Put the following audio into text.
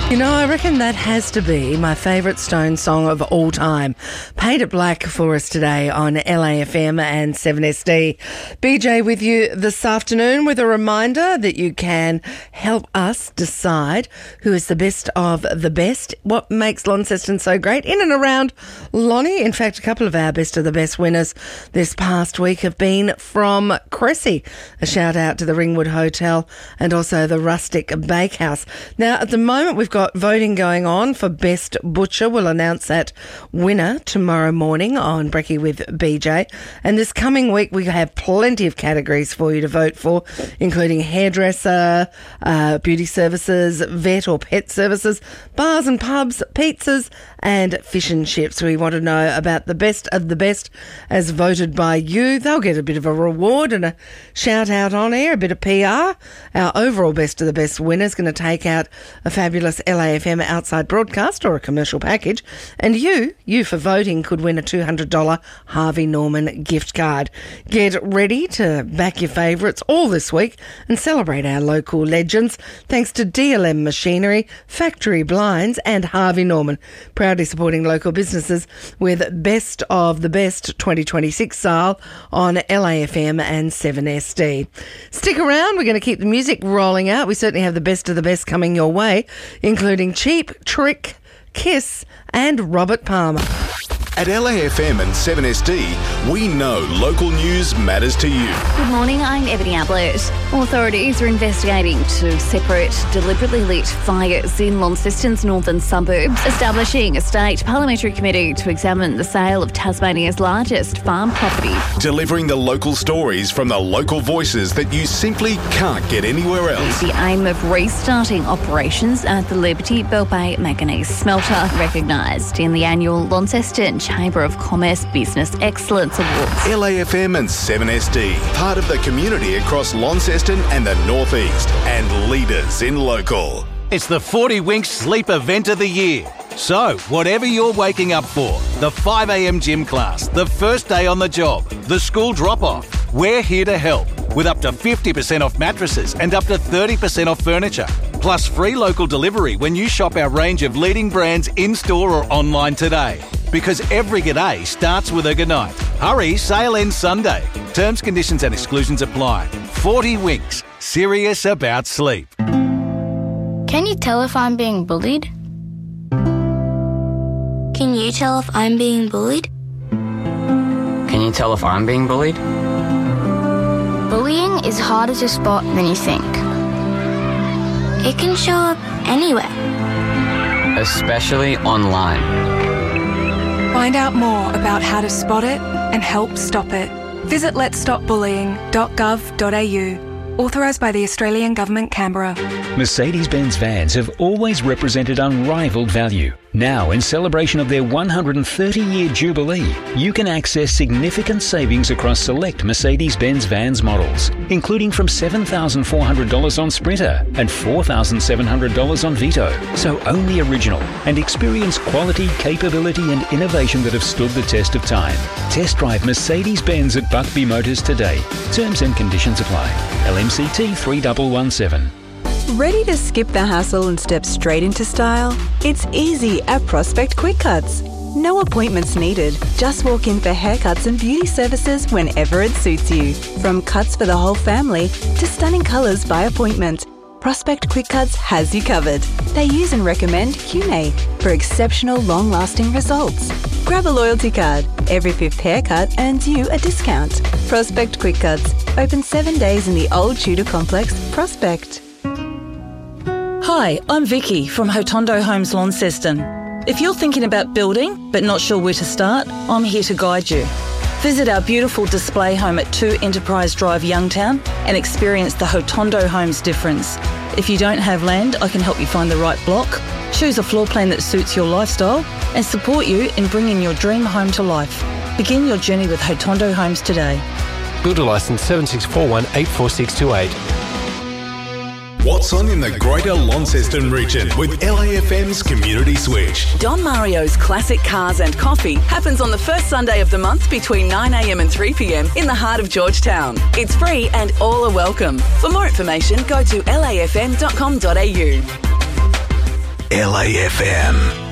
You know, I reckon that has to be my favourite Stone song of all time. Paint It Black for us today on LAFM and 7SD. BJ with you this afternoon with a reminder that you can help us decide who is the best of the best, what makes Launceston so great in and around Lonnie. In fact, a couple of our best of the best winners this past week have been from Cressy. A shout out to the Ringwood Hotel and also the Rustic Bakehouse. Now, at the moment, we've got voting going on for Best Butcher. We'll announce that winner tomorrow morning on Brekkie with BJ. And this coming week, we have plenty of categories for you to vote for, including hairdresser, beauty services, vet or pet services, bars and pubs, pizzas, and fish and chips. We want to know about the best of the best as voted by you. They'll get a bit of a reward and a shout out on air, a bit of PR. Our overall best of the best winner is going to take out a fabulous LAFM outside broadcast or a commercial package. And you for voting could win a $200 Harvey Norman gift card. Get ready to back your favourites all this week and celebrate our local legends thanks to DLM Machinery, Factory Blinds and Harvey Norman, proudly supporting local businesses with Best of the Best 2026 sale on LAFM and 7SD. Stick around, we're going to keep the music rolling out. We certainly have the best of the best coming your way, including Cheap Trick, Kiss and Robert Palmer. At LAFM and 7SD, we know local news matters to you. Good morning, I'm Ebony Ablett. Authorities are investigating two separate, deliberately lit fires in Launceston's northern suburbs, establishing a state parliamentary committee to examine the sale of Tasmania's largest farm property. Delivering the local stories from the local voices that you simply can't get anywhere else. The aim of restarting operations at the Liberty Bell Bay Manganese Smelter, recognised in the annual Launceston Chamber of Commerce Business Excellence Awards. LAFM and 7SD, part of the community across Launceston and the North East, and leaders in local. It's the 40 Winks Sleep Event of the year. So, whatever you're waking up for, the 5 a.m. gym class, the first day on the job, the school drop-off, we're here to help with up to 50% off mattresses and up to 30% off furniture. Plus free local delivery when you shop our range of leading brands in-store or online today. Because every g'day starts with a goodnight. Hurry, sale ends Sunday. Terms, conditions and exclusions apply. 40 Winks, serious about sleep. Can you tell if I'm being bullied? Can you tell if I'm being bullied? Can you tell if I'm being bullied? Bullying is harder to spot than you think. It can show up anywhere. Especially online. Find out more about how to spot it and help stop it. Visit letsstopbullying.gov.au. Authorised by the Australian Government, Canberra. Mercedes-Benz vans have always represented unrivaled value. Now, in celebration of their 130-year jubilee, you can access significant savings across select Mercedes-Benz vans models, including from $7,400 on Sprinter and $4,700 on Vito. So own the original and experience quality, capability and innovation that have stood the test of time. Test drive Mercedes-Benz at Buckby Motors today. Terms and conditions apply. LMCT 3117. Ready to skip the hassle and step straight into style? It's easy at Prospect Quick Cuts. No appointments needed. Just walk in for haircuts and beauty services whenever it suits you. From cuts for the whole family to stunning colours by appointment, Prospect Quick Cuts has you covered. They use and recommend Cune for exceptional long-lasting results. Grab a loyalty card. Every 5th haircut earns you a discount. Prospect Quick Cuts. Open 7 days in the Old Tudor Complex, Prospect. Hi, I'm Vicky from Hotondo Homes Launceston. If you're thinking about building but not sure where to start, I'm here to guide you. Visit our beautiful display home at 2 Enterprise Drive, Youngtown, and experience the Hotondo Homes difference. If you don't have land, I can help you find the right block, choose a floor plan that suits your lifestyle, and support you in bringing your dream home to life. Begin your journey with Hotondo Homes today. Builder licence 7641-84628. What's on in the Greater Launceston region with LAFM's Community Switch. Don Mario's Classic Cars and Coffee happens on the first Sunday of the month between 9 a.m. and 3 p.m. in the heart of Georgetown. It's free and all are welcome. For more information, go to lafm.com.au. LAFM.